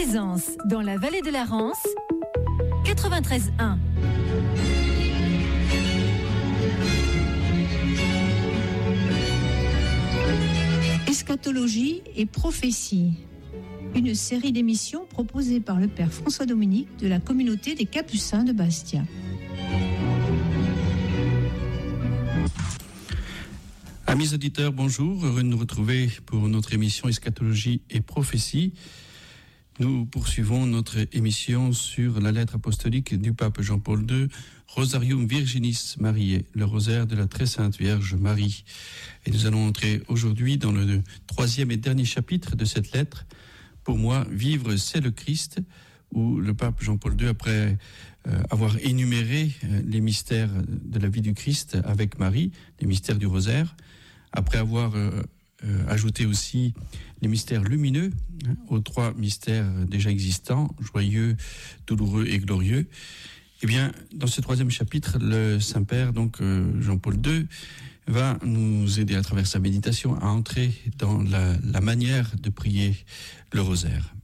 Plaisance, dans la vallée de la Rance, 93.1. Eschatologie et prophétie, une série d'émissions proposée par le Père François Dominique de la communauté des Capucins de Bastia. Amis auditeurs, bonjour, heureux de nous retrouver pour notre émission Eschatologie et prophétie. Nous poursuivons notre émission sur la lettre apostolique du pape Jean-Paul II, Rosarium Virginis Mariae, le rosaire de la très sainte Vierge Marie. Et nous allons entrer aujourd'hui dans le troisième et dernier chapitre de cette lettre. Pour moi, vivre, c'est le Christ, où le pape Jean-Paul II, après avoir énuméré les mystères de la vie du Christ avec Marie, les mystères du rosaire, après avoir ajouté aussi les mystères lumineux aux trois mystères déjà existants, joyeux, douloureux et glorieux, eh bien, dans ce troisième chapitre, le Saint-Père, donc Jean-Paul II, va nous aider à travers sa méditation à entrer dans la manière de prier le rosaire.